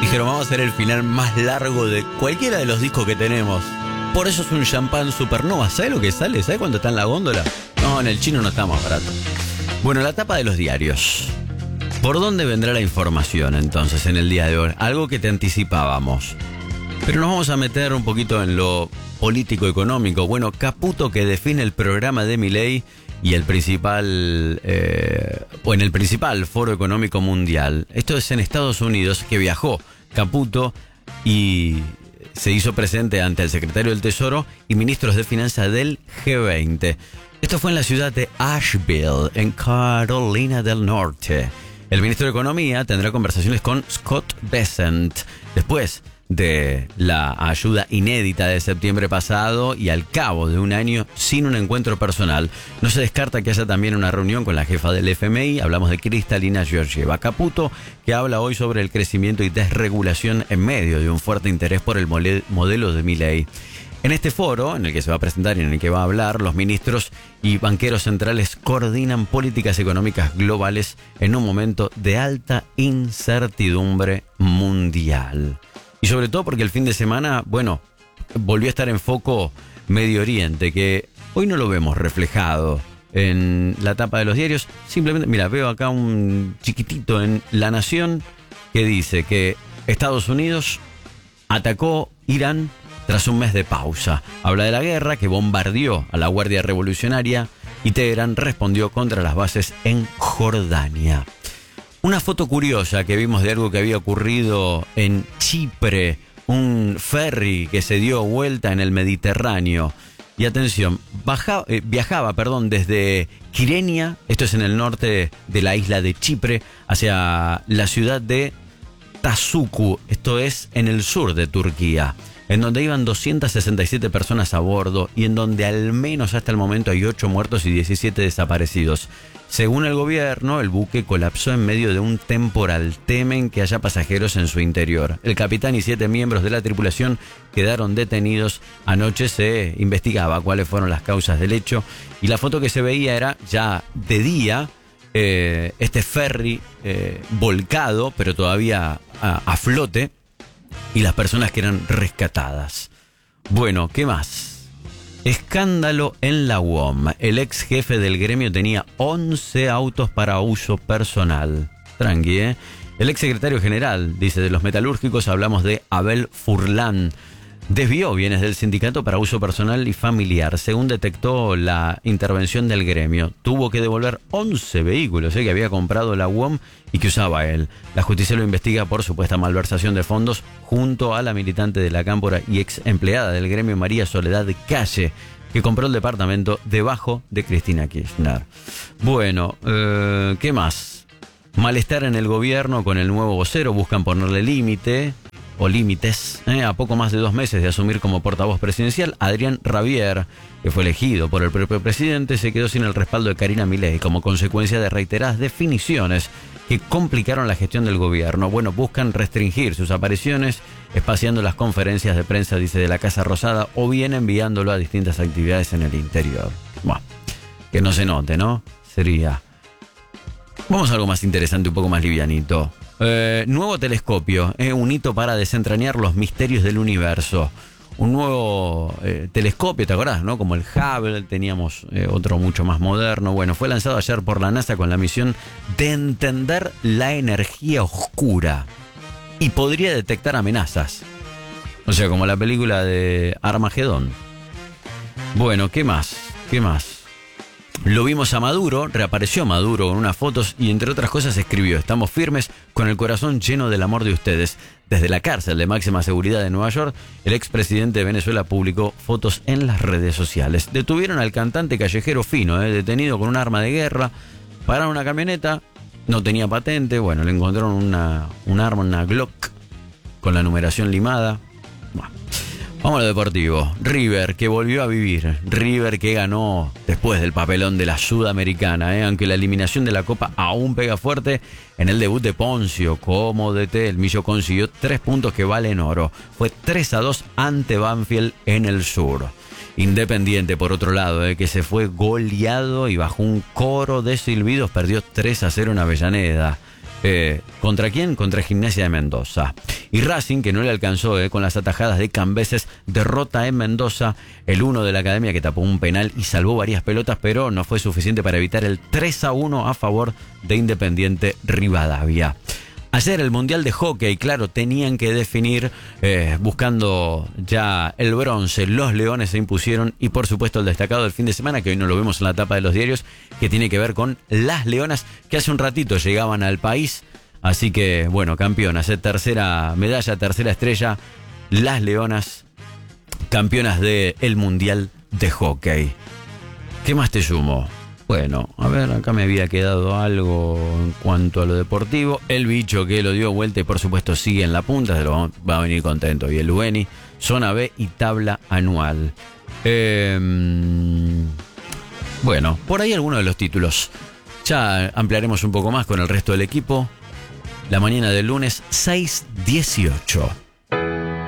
Dijeron, vamos a hacer el final más largo de cualquiera de los discos que tenemos. Por eso es un champán supernova. ¿Sabes lo que sale? ¿Sabes cuánto está en la góndola? No, en el chino no está más barato. Bueno, la tapa de los diarios. ¿Por dónde vendrá la información entonces en el día de hoy? Algo que te anticipábamos. Pero nos vamos a meter un poquito en lo político-económico. Bueno, Caputo, que define el programa de Milei y el principal, en el principal foro económico mundial. Esto es en Estados Unidos, que viajó Caputo y se hizo presente ante el secretario del Tesoro y ministros de Finanzas del G20. Esto fue en la ciudad de Asheville, en Carolina del Norte. El ministro de Economía tendrá conversaciones con Scott Bessent después de la ayuda inédita de septiembre pasado y al cabo de un año sin un encuentro personal. No se descarta que haya también una reunión con la jefa del FMI, hablamos de Kristalina Georgieva. Caputo, que habla hoy sobre el crecimiento y desregulación en medio de un fuerte interés por el modelo de Milei. En este foro, en el que se va a presentar y en el que va a hablar, los ministros y banqueros centrales coordinan políticas económicas globales en un momento de alta incertidumbre mundial. Y sobre todo porque el fin de semana, bueno, volvió a estar en foco Medio Oriente, que hoy no lo vemos reflejado en la tapa de los diarios. Simplemente, mira, veo acá un chiquitito en La Nación que dice que Estados Unidos atacó Irán tras un mes de pausa. Habla de la guerra que bombardeó a la Guardia Revolucionaria y Teherán respondió contra las bases en Jordania. Una foto curiosa que vimos de algo que había ocurrido en Chipre, un ferry que se dio vuelta en el Mediterráneo. Y atención, viajaba desde Kyrenia, esto es en el norte de la isla de Chipre, hacia la ciudad de Tasuku, esto es en el sur de Turquía, en donde iban 267 personas a bordo y en donde al menos hasta el momento hay 8 muertos y 17 desaparecidos. Según el gobierno, el buque colapsó en medio de un temporal. Temen que haya pasajeros en su interior. El capitán y 7 miembros de la tripulación quedaron detenidos. Anoche se investigaba cuáles fueron las causas del hecho y la foto que se veía era ya de día, este ferry volcado, pero todavía a flote, y las personas que eran rescatadas. Bueno, ¿qué más? Escándalo en la UOM. El ex jefe del gremio tenía 11 autos para uso personal. Tranqui, ¿eh? El ex secretario general, dice, de los metalúrgicos, hablamos de Abel Furlan, desvió bienes del sindicato para uso personal y familiar. Según detectó la intervención del gremio, tuvo que devolver 11 vehículos que había comprado la UOM y que usaba él. La justicia lo investiga por supuesta malversación de fondos junto a la militante de la Cámpora y ex empleada del gremio María Soledad Calle, que compró el departamento debajo de Cristina Kirchner. Bueno, ¿qué más? Malestar en el gobierno con el nuevo vocero, buscan ponerle límites a poco más de 2 meses de asumir como portavoz presidencial. Adrián Rabier, que fue elegido por el propio presidente, se quedó sin el respaldo de Karina Milei como consecuencia de reiteradas definiciones que complicaron la gestión del gobierno. Bueno, buscan restringir sus apariciones, espaciando las conferencias de prensa, dice, de la Casa Rosada, o bien enviándolo a distintas actividades en el interior. Bueno, que no se note, ¿no? Sería... Vamos a algo más interesante, un poco más livianito. Nuevo telescopio, un hito para desentrañar los misterios del universo. Un nuevo telescopio, ¿te acordás, no? Como el Hubble, teníamos otro mucho más moderno. Bueno, fue lanzado ayer por la NASA con la misión de entender la energía oscura y podría detectar amenazas. O sea, como la película de Armagedón. Bueno, ¿qué más? Lo vimos a Maduro, reapareció Maduro con unas fotos y entre otras cosas escribió: estamos firmes con el corazón lleno del amor de ustedes. Desde la cárcel de máxima seguridad de Nueva York, el expresidente de Venezuela publicó fotos en las redes sociales. Detuvieron al cantante callejero Fino, detenido con un arma de guerra, pararon una camioneta, no tenía patente, bueno, le encontraron un arma, una Glock, con la numeración limada. Bueno. Vamos a lo deportivo. River, que volvió a vivir. River, que ganó después del papelón de la Sudamericana. Aunque la eliminación de la Copa aún pega fuerte, en el debut de Poncio como DT, el Millo consiguió 3 puntos que valen oro. Fue 3-2 ante Banfield en el sur. Independiente, por otro lado, que se fue goleado y bajo un coro de silbidos perdió 3-0 en Avellaneda. ¿Contra quién? Contra Gimnasia de Mendoza. Y Racing, que no le alcanzó con las atajadas de Cambeses, derrota en Mendoza el 1 de la Academia, que tapó un penal y salvó varias pelotas, pero no fue suficiente para evitar el 3-1 a favor de Independiente Rivadavia. Ayer el Mundial de Hockey, claro, tenían que definir, buscando ya el bronce. Los Leones se impusieron y por supuesto el destacado del fin de semana, que hoy no lo vemos en la tapa de los diarios, que tiene que ver con las Leonas, que hace un ratito llegaban al país. Así que, bueno, campeonas, tercera medalla, tercera estrella, las Leonas, campeonas del Mundial de Hockey. ¿Qué más te sumo? Bueno, a ver, acá me había quedado algo en cuanto a lo deportivo. El bicho que lo dio vuelta y por supuesto sigue en la punta, se lo va a venir contento. Y el Lueni, zona B y tabla anual. Bueno, por ahí algunos de los títulos. Ya ampliaremos un poco más con el resto del equipo. La mañana del lunes 6:18.